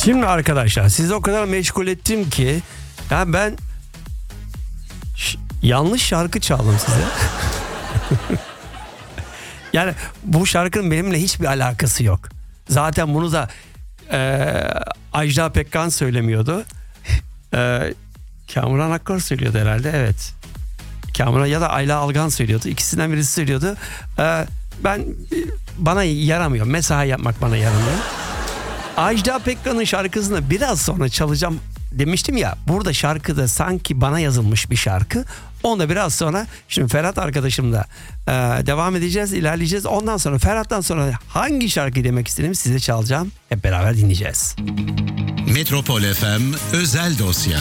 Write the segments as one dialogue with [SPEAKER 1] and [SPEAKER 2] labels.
[SPEAKER 1] Şimdi arkadaşlar sizi o kadar meşgul ettim ki ya ben yanlış şarkı çaldım size. Yani bu şarkının benimle hiçbir alakası yok. Zaten bunu da Ajda Pekkan söylemiyordu. Kamuran Akkor söylüyordu herhalde, evet. Kamuran ya da Ayla Algan söylüyordu. İkisinden birisi söylüyordu. Bana yaramıyor. Mesai yapmak bana yaramıyor. Ajda Pekkan'ın şarkısını biraz sonra çalacağım demiştim ya. Burada şarkıda sanki bana yazılmış bir şarkı. Onu da biraz sonra şimdi Ferhat arkadaşımla devam edeceğiz, ilerleyeceğiz. Ondan sonra Ferhat'tan sonra hangi şarkıyı demek istediğimi size çalacağım. Hep beraber dinleyeceğiz.
[SPEAKER 2] Metropol FM özel dosya.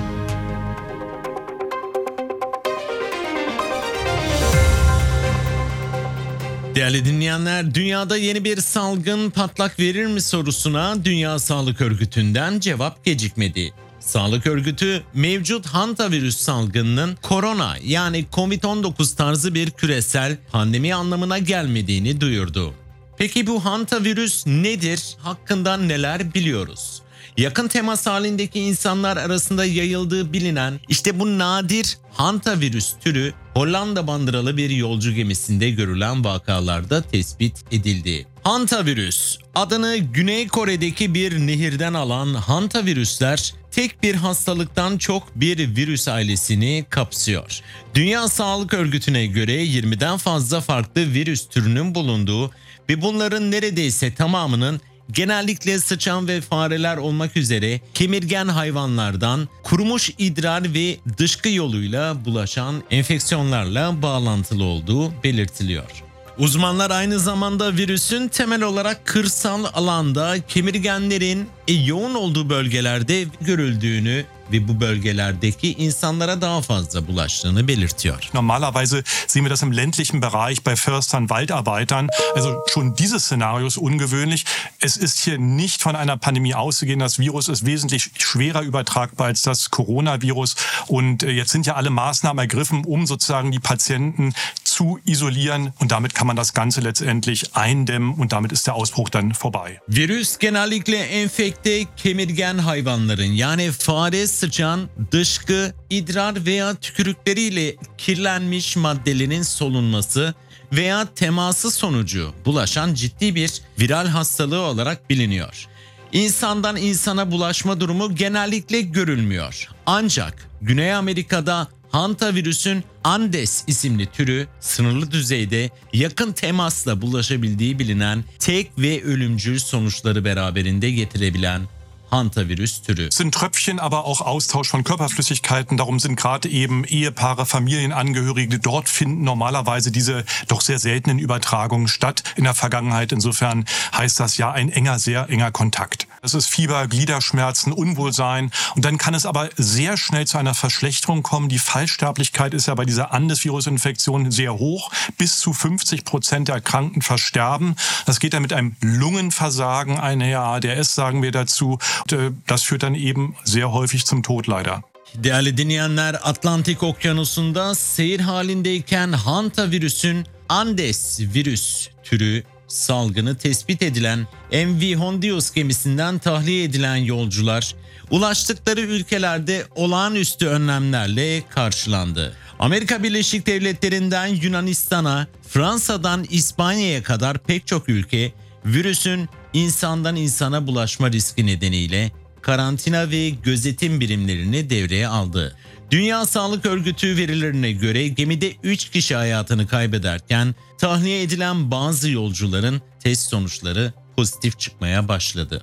[SPEAKER 2] Değerli dinleyenler, dünyada yeni bir salgın patlak verir mi sorusuna Dünya Sağlık Örgütü'nden cevap gecikmedi. Sağlık Örgütü mevcut hantavirüs salgınının korona yani Covid-19 tarzı bir küresel pandemi anlamına gelmediğini duyurdu. Peki bu hantavirüs nedir? Hakkında neler biliyoruz? Yakın temas halindeki insanlar arasında yayıldığı bilinen işte bu nadir hantavirüs türü Hollanda bandıralı bir yolcu gemisinde görülen vakalarda tespit edildi. Hantavirüs adını Güney Kore'deki bir nehirden alan hantavirüsler tek bir hastalıktan çok bir virüs ailesini kapsıyor. Dünya Sağlık Örgütü'ne göre 20'den fazla farklı virüs türünün bulunduğu ve bunların neredeyse tamamının genellikle sıçan ve fareler olmak üzere kemirgen hayvanlardan kurumuş idrar ve dışkı yoluyla bulaşan enfeksiyonlarla bağlantılı olduğu belirtiliyor. Uzmanlar aynı zamanda virüsün temel olarak kırsal alanda kemirgenlerin yoğun olduğu bölgelerde görüldüğünü ve bu bölgelerdeki insanlara daha fazla bulaştığını belirtiyor.
[SPEAKER 3] Normalerweise sehen wir das im ländlichen Bereich bei Förstern, Waldarbeitern. Also schon dieses Szenario ist ungewöhnlich. Es ist hier nicht von einer Pandemie auszugehen. Das Virus ist wesentlich schwerer übertragbar als das Coronavirus. Und jetzt sind ja alle Maßnahmen ergriffen, um sozusagen die Patienten zu isolieren. Und damit kann man das Ganze letztendlich eindämmen und damit ist der Ausbruch dann vorbei.
[SPEAKER 2] Virüs genellikle enfekte kemirgen hayvanların yani fare, sıçan, dışkı, idrar veya tükürükleriyle kirlenmiş maddelerin solunması veya teması sonucu bulaşan ciddi bir viral hastalığı olarak biliniyor. İnsandan insana bulaşma durumu genellikle görülmüyor. Ancak Güney Amerika'da hantavirüsün Andes isimli türü sınırlı düzeyde yakın temasla bulaşabildiği bilinen tek ve ölümcül sonuçları beraberinde getirebilen hantavirüs türü.
[SPEAKER 3] Es sind Tröpfchen, aber auch Austausch von Körperflüssigkeiten. Darum sind gerade eben Ehepaare, Familienangehörige, dort finden normalerweise diese doch sehr seltenen Übertragungen statt in der Vergangenheit. Insofern heißt das ja ein enger, sehr enger Kontakt. Das ist Fieber, Gliederschmerzen, Unwohlsein und dann kann es aber sehr schnell zu einer Verschlechterung kommen. Die Fallsterblichkeit ist ja bei dieser Andes-Virus-Infektion sehr hoch. Bis zu 50% der Erkrankten versterben. Das geht dann mit einem Lungenversagen einher, ARDS sagen wir dazu. Das führt dann eben sehr häufig zum Tod leider.
[SPEAKER 2] Değerli dinleyenler, Atlantik Okyanusu'nda seyir halindeyken hantavirüsün Andes virüs türü salgını tespit edilen MV Hondios gemisinden tahliye edilen yolcular ulaştıkları ülkelerde olağanüstü önlemlerle karşılandı. Amerika Birleşik Devletleri'nden Yunanistan'a, Fransa'dan İspanya'ya kadar pek çok ülke virüsün insandan insana bulaşma riski nedeniyle karantina ve gözetim birimlerini devreye aldı. Dünya Sağlık Örgütü verilerine göre gemide 3 kişi hayatını kaybederken tahliye edilen bazı yolcuların test sonuçları pozitif çıkmaya başladı.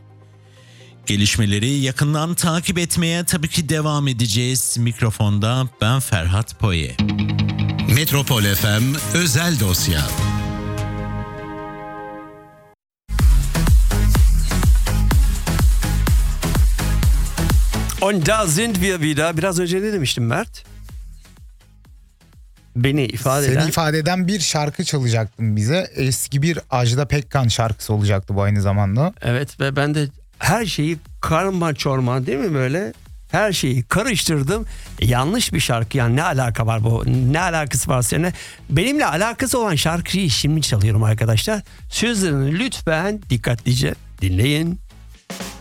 [SPEAKER 2] Gelişmeleri yakından takip etmeye tabii ki devam edeceğiz. Mikrofonda ben Ferhat Poye. Metropol FM özel dosya.
[SPEAKER 1] Und da sind wir wieder. Biraz önce ne demiştim Mert? Seni
[SPEAKER 4] ifade eden bir şarkı çalacaktın bize. Eski bir Ajda Pekkan şarkısı olacaktı bu aynı zamanda.
[SPEAKER 1] Evet ve ben de her şeyi karma çorman değil mi böyle? Her şeyi karıştırdım. Yanlış bir şarkı yani ne alaka var bu? Ne alakası var seninle? Benimle alakası olan şarkıyı şimdi çalıyorum arkadaşlar. Sözlerini lütfen dikkatlice dinleyin.